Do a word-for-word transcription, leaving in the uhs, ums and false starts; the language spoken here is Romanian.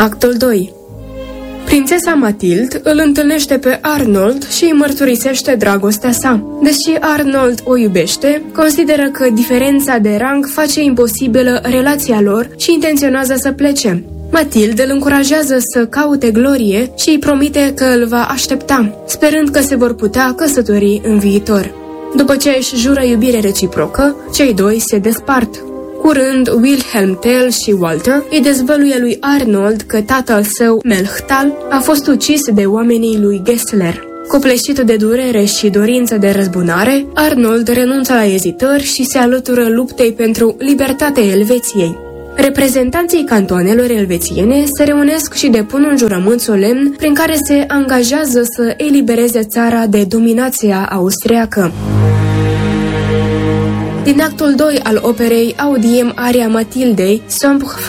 Actul doi. Prințesa Matild îl întâlnește pe Arnold și îi mărturisește dragostea sa. Deși Arnold o iubește, consideră că diferența de rang face imposibilă relația lor și intenționează să plece. Matild îl încurajează să caute glorie și îi promite că îl va aștepta, sperând că se vor putea căsători în viitor. După ce își jură iubire reciprocă, cei doi se despart. Curând, Wilhelm Tell și Walter îi dezvăluie lui Arnold că tatăl său, Melchtal, a fost ucis de oamenii lui Gessler. Copleșit de durere și dorință de răzbunare, Arnold renunță la ezitări și se alătură luptei pentru libertatea Elveției. Reprezentanții cantoanelor elvețiene se reunesc și depun un jurământ solemn prin care se angajează să elibereze țara de dominația austriacă. Din actul doi al operei audiem aria Matildei, Sombre